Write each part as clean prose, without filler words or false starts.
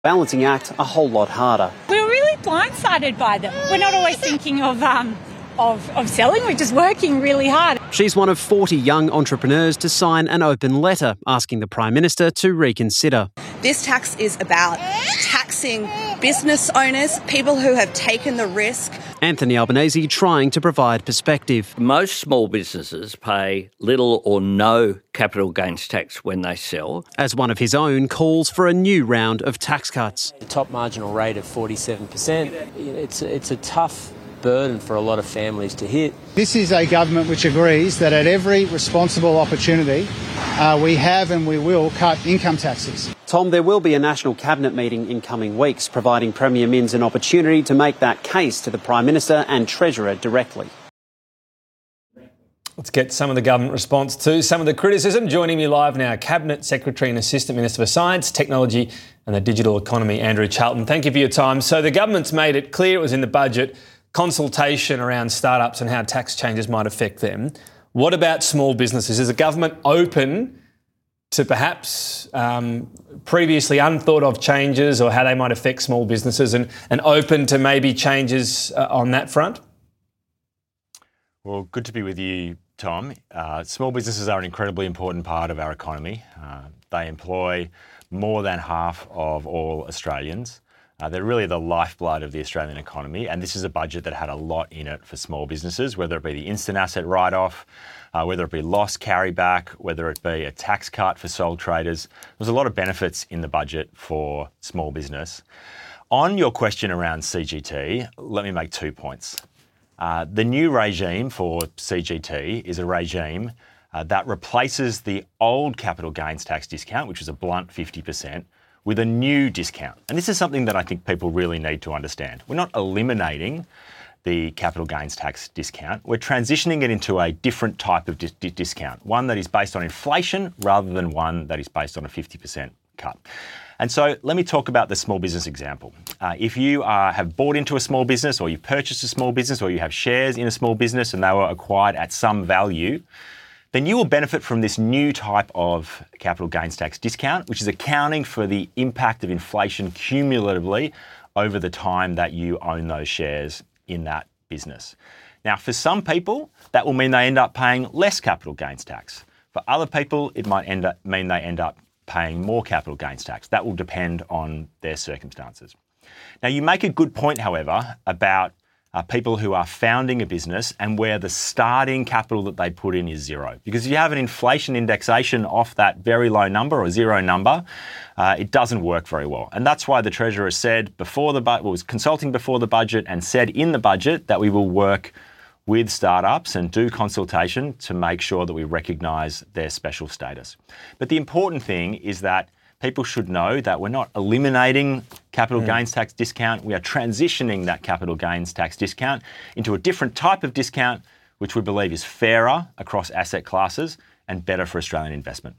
balancing act a whole lot harder. We were really blindsided by them. We're not always thinking of selling, we're just working really hard. She's one of 40 young entrepreneurs to sign an open letter asking the Prime Minister to reconsider. This tax is about taxing business owners, people who have taken the risk. Anthony Albanese trying to provide perspective. Most small businesses pay little or no capital gains tax when they sell. As one of his own calls for a new round of tax cuts. The top marginal rate of 47%, it's a tough burden for a lot of families to hit. This is a government which agrees that at every responsible opportunity we have and we will cut income taxes. Tom, there will be a National Cabinet meeting in coming weeks, providing Premier Minns an opportunity to make that case to the Prime Minister and Treasurer directly. Let's get some of the government response to some of the criticism. Joining me live now, Cabinet Secretary and Assistant Minister for Science, Technology and the Digital Economy, Andrew Charlton. Thank you for your time. So the government's made it clear, it was in the budget, consultation around startups and how tax changes might affect them. What about small businesses? Is the government open to perhaps previously unthought of changes or how they might affect small businesses and open to maybe changes on that front? Well, good to be with you, Tom. Small businesses are an incredibly important part of our economy. They employ more than half of all Australians. They're really the lifeblood of the Australian economy, and this is a budget that had a lot in it for small businesses, whether it be the instant asset write-off, whether it be loss carryback, whether it be a tax cut for sole traders. There's a lot of benefits in the budget for small business. On your question around CGT, let me make 2 points. The new regime for CGT is a regime that replaces the old capital gains tax discount, which is a blunt 50%, with a new discount. And this is something that I think people really need to understand. We're not eliminating the capital gains tax discount. We're transitioning it into a different type of discount, one that is based on inflation rather than one that is based on a 50% cut. And so let me talk about the small business example. If you have bought into a small business or you've purchased a small business or you have shares in a small business and they were acquired at some value, then you will benefit from this new type of capital gains tax discount, which is accounting for the impact of inflation cumulatively over the time that you own those shares in that business. Now, for some people, that will mean they end up paying less capital gains tax. For other people, it might mean they end up paying more capital gains tax. That will depend on their circumstances. Now, you make a good point, however, about people who are founding a business and where the starting capital that they put in is zero. Because if you have an inflation indexation off that very low number or zero number, it doesn't work very well. And that's why the Treasurer said was consulting before the budget and said in the budget that we will work with startups and do consultation to make sure that we recognise their special status. But the important thing is that people should know that we're not eliminating capital gains tax discount. We are transitioning that capital gains tax discount into a different type of discount, which we believe is fairer across asset classes and better for Australian investment.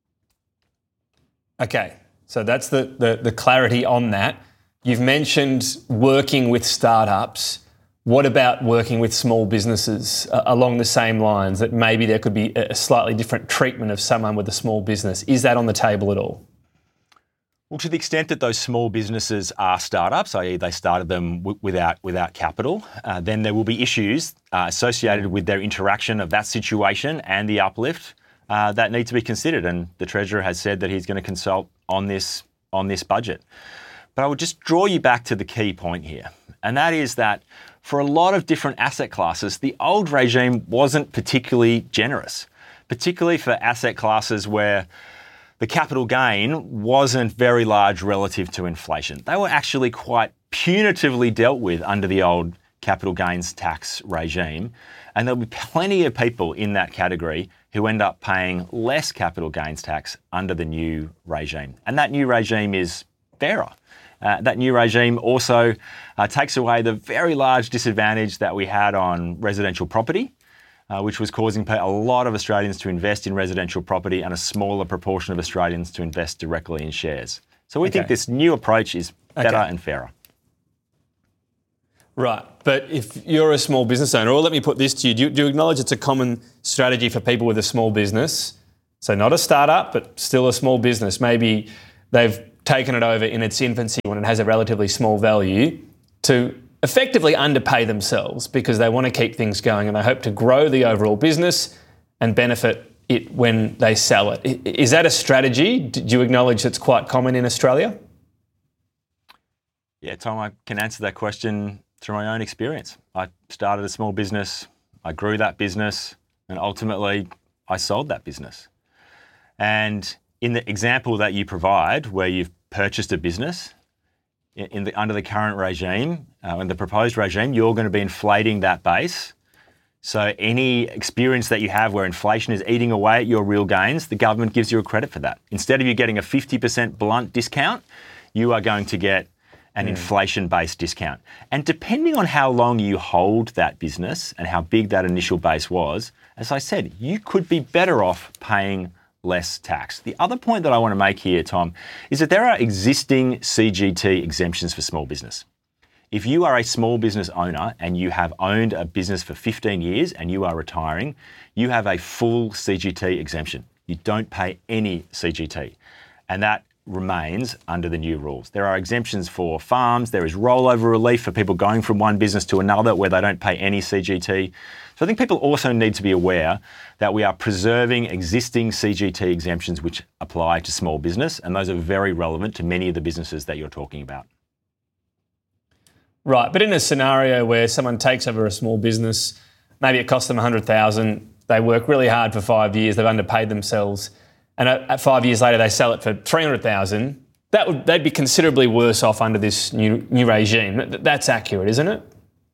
Okay, so that's the clarity on that. You've mentioned working with startups. What about working with small businesses along the same lines, that maybe there could be a slightly different treatment of someone with a small business? Is that on the table at all? Well, to the extent that those small businesses are startups, i.e. they started them without capital, then there will be issues associated with their interaction of that situation and the uplift that need to be considered. And the Treasurer has said that he's going to consult on this budget. But I would just draw you back to the key point here, and that is that for a lot of different asset classes, the old regime wasn't particularly generous, particularly for asset classes where the capital gain wasn't very large relative to inflation. They were actually quite punitively dealt with under the old capital gains tax regime. And there'll be plenty of people in that category who end up paying less capital gains tax under the new regime. And that new regime is fairer. That new regime also takes away the very large disadvantage that we had on residential property, which was causing a lot of Australians to invest in residential property and a smaller proportion of Australians to invest directly in shares. So we think this new approach is better and fairer. Right, but if you're a small business owner, or let me put this to you, do you acknowledge it's a common strategy for people with a small business? So not a startup, but still a small business. Maybe they've taken it over in its infancy when it has a relatively small value to effectively underpay themselves because they want to keep things going and they hope to grow the overall business and benefit it when they sell it. Is that a strategy? Do you acknowledge it's quite common in Australia? Yeah, Tom, I can answer that question through my own experience. I started a small business, I grew that business, and ultimately I sold that business. And in the example that you provide, where you've purchased a business, under the current regime, in the proposed regime, you're going to be inflating that base. So any experience that you have where inflation is eating away at your real gains, the government gives you a credit for that. Instead of you getting a 50% blunt discount, you are going to get an inflation-based discount. And depending on how long you hold that business and how big that initial base was, as I said, you could be better off paying less tax. The other point that I want to make here, Tom, is that there are existing CGT exemptions for small business. If you are a small business owner and you have owned a business for 15 years and you are retiring, you have a full CGT exemption. You don't pay any CGT. And that remains under the new rules. There are exemptions for farms. There is rollover relief for people going from one business to another where they don't pay any CGT. So I think people also need to be aware that we are preserving existing CGT exemptions which apply to small business, and those are very relevant to many of the businesses that you're talking about. Right, but in a scenario where someone takes over a small business, maybe it costs them $100,000, they work really hard for 5 years, they've underpaid themselves, and at 5 years later they sell it for $300,000, they'd be considerably worse off under this new regime. That's accurate, isn't it?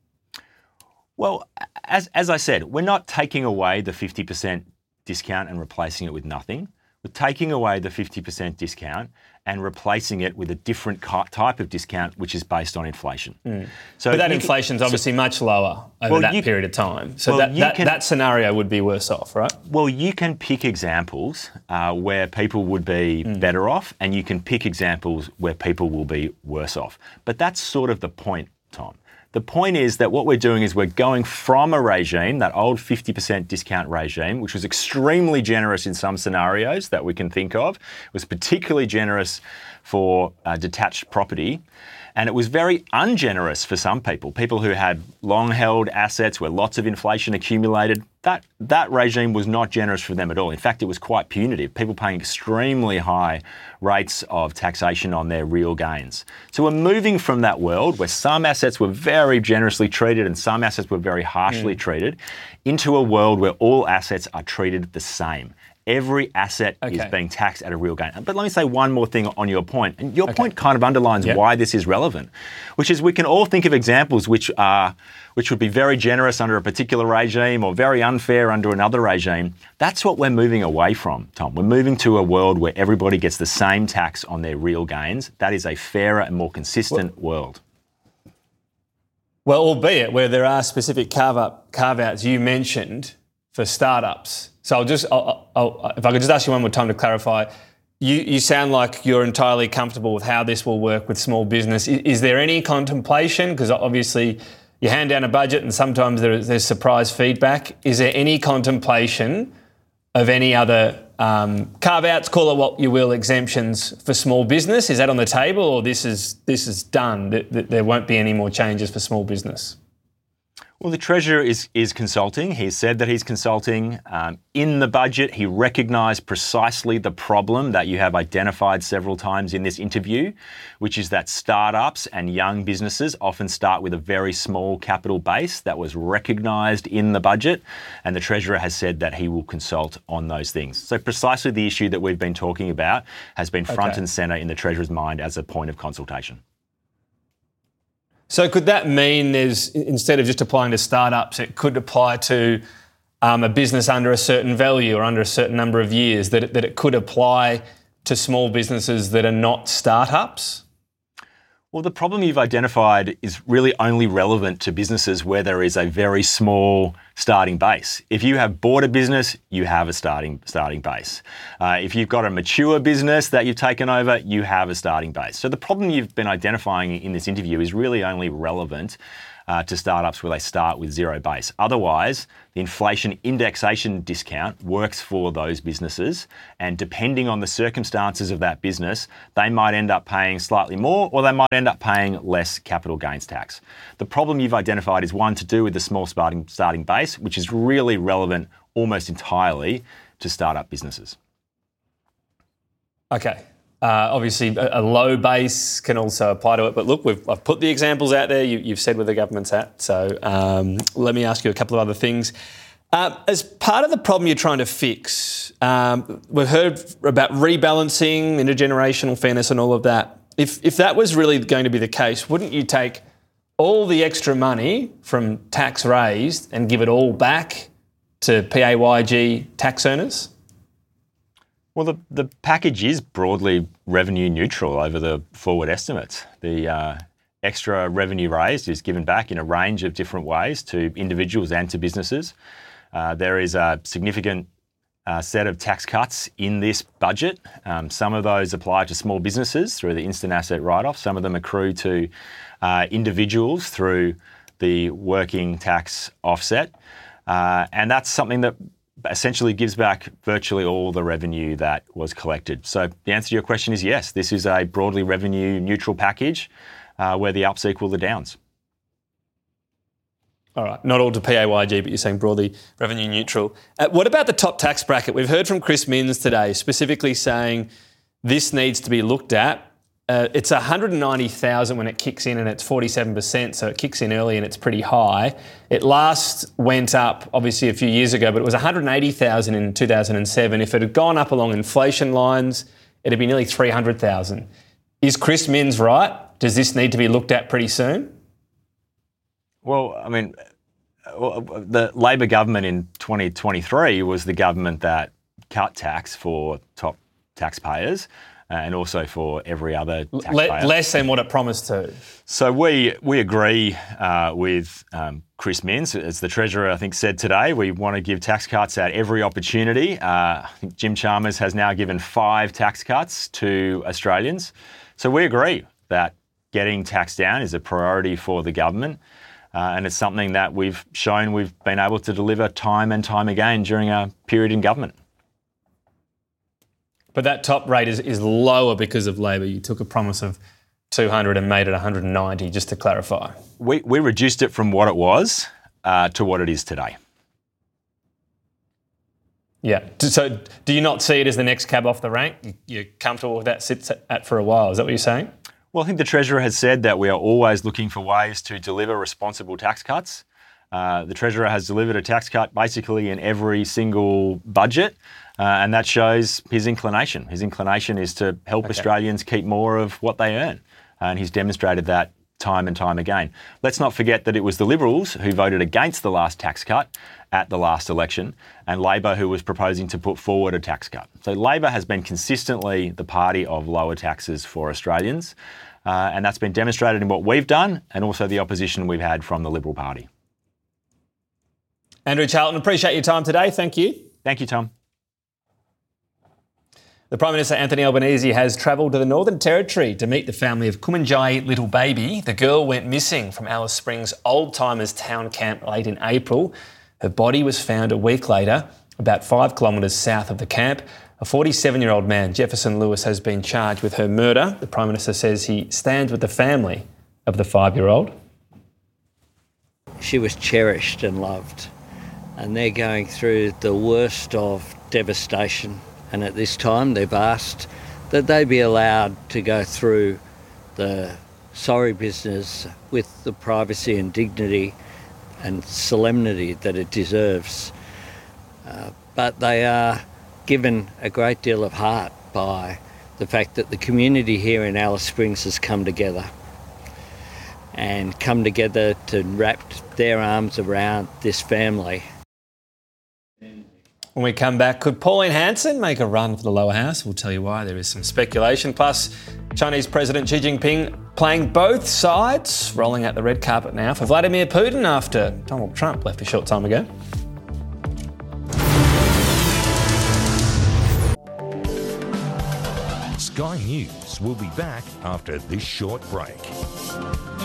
Well, as I said, we're not taking away the 50% discount and replacing it with nothing. We're taking away the 50% discount and replacing it with a different type of discount, which is based on inflation. So but that inflation's obviously much lower over that period of time. So that scenario would be worse off, right? Well, you can pick examples where people would be better off, and you can pick examples where people will be worse off. But that's sort of the point, Tom. The point is that what we're doing is we're going from a regime, that old 50% discount regime, which was extremely generous in some scenarios that we can think of. It was particularly generous for detached property. And it was very ungenerous for some people who had long-held assets where lots of inflation accumulated. That regime was not generous for them at all. In fact, it was quite punitive, people paying extremely high rates of taxation on their real gains. So we're moving from that world where some assets were very generously treated and some assets were very harshly treated into a world where all assets are treated the same. Every asset is being taxed at a real gain. But let me say one more thing on your point. And your point kind of underlines why this is relevant, which is we can all think of examples which would be very generous under a particular regime or very unfair under another regime. That's what we're moving away from, Tom. We're moving to a world where everybody gets the same tax on their real gains. That is a fairer and more consistent world. Well, albeit where there are specific carve-outs you mentioned for startups. So if I could just ask you one more time to clarify, you sound like you're entirely comfortable with how this will work with small business. Is there any contemplation? Because obviously you hand down a budget and sometimes there's surprise feedback. Is there any contemplation of any other carve-outs, call it what you will, exemptions for small business? Is that on the table, or this is done, that there won't be any more changes for small business? Well, the Treasurer is consulting. He said that he's consulting. In the budget, he recognised precisely the problem that you have identified several times in this interview, which is that startups and young businesses often start with a very small capital base. That was recognised in the budget, and the Treasurer has said that he will consult on those things. So precisely the issue that we've been talking about has been front and centre in the Treasurer's mind as a point of consultation. So could that mean instead of just applying to startups, it could apply to a business under a certain value or under a certain number of years, that it could apply to small businesses that are not startups? Well, the problem you've identified is really only relevant to businesses where there is a very small starting base. If you have bought a business, you have a starting base. If you've got a mature business that you've taken over, you have a starting base. So the problem you've been identifying in this interview is really only relevant to startups where they start with zero base. Otherwise, the inflation indexation discount works for those businesses, and depending on the circumstances of that business, they might end up paying slightly more or they might end up paying less capital gains tax. The problem you've identified is one to do with the small starting base, which is really relevant almost entirely to startup businesses. Okay. Obviously, a low base can also apply to it. But look, I've put the examples out there. You've said where the government's at. So let me ask you a couple of other things. As part of the problem you're trying to fix, we've heard about rebalancing, intergenerational fairness and all of that. If that was really going to be the case, wouldn't you take all the extra money from tax raised and give it all back to PAYG tax earners? Well, the package is broadly revenue neutral over the forward estimates. The extra revenue raised is given back in a range of different ways to individuals and to businesses. There is a significant set of tax cuts in this budget. Some of those apply to small businesses through the instant asset write-off. Some of them accrue to individuals through the working tax offset. And that's something that essentially gives back virtually all the revenue that was collected. So the answer to your question is yes, this is a broadly revenue neutral package where the ups equal the downs. All right, not all to PAYG, but you're saying broadly revenue neutral. What about the top tax bracket? We've heard from Chris Minns today specifically saying this needs to be looked at. It's $190,000 when it kicks in and it's 47%, so it kicks in early and it's pretty high. It last went up, obviously, a few years ago, but it was $180,000 in 2007. If it had gone up along inflation lines, it'd be nearly $300,000. Is Chris Minns right? Does this need to be looked at pretty soon? Well, I mean, the Labor government in 2023 was the government that cut tax for top taxpayers. And also for every other taxpayer. Less than what it promised to. So we agree with Chris Minns. As the Treasurer, I think, said today, we want to give tax cuts at every opportunity. I think Jim Chalmers has now given 5 tax cuts to Australians. So we agree that getting tax down is a priority for the government. And it's something that we've shown we've been able to deliver time and time again during our period in government. But that top rate is lower because of Labor. You took a promise of 200 and made it 190, just to clarify. We reduced it from what it was to what it is today. Yeah. So do you not see it as the next cab off the rank? You're comfortable with that sits at for a while? Is that what you're saying? Well, I think the Treasurer has said that we are always looking for ways to deliver responsible tax cuts. The Treasurer has delivered a tax cut basically in every single budget. And that shows his inclination. His inclination is to help Australians keep more of what they earn. And he's demonstrated that time and time again. Let's not forget that it was the Liberals who voted against the last tax cut at the last election, and Labor who was proposing to put forward a tax cut. So Labor has been consistently the party of lower taxes for Australians. And that's been demonstrated in what we've done and also the opposition we've had from the Liberal Party. Andrew Charlton, appreciate your time today. Thank you. Thank you, Tom. The Prime Minister, Anthony Albanese, has travelled to the Northern Territory to meet the family of Kumanjayi Little Baby. The girl went missing from Alice Springs Old Timers Town Camp late in April. Her body was found a week later, about 5 kilometres south of the camp. A 47-year-old man, Jefferson Lewis, has been charged with her murder. The Prime Minister says he stands with the family of the 5-year-old. She was cherished and loved, and they're going through the worst of devastation. And at this time, they've asked that they be allowed to go through the sorry business with the privacy and dignity and solemnity that it deserves. But they are given a great deal of heart by the fact that the community here in Alice Springs has come together to wrap their arms around this family. When we come back, could Pauline Hanson make a run for the lower house? We'll tell you why. There is some speculation. Plus, Chinese President Xi Jinping playing both sides, rolling out the red carpet now for Vladimir Putin after Donald Trump left a short time ago. Sky News will be back after this short break.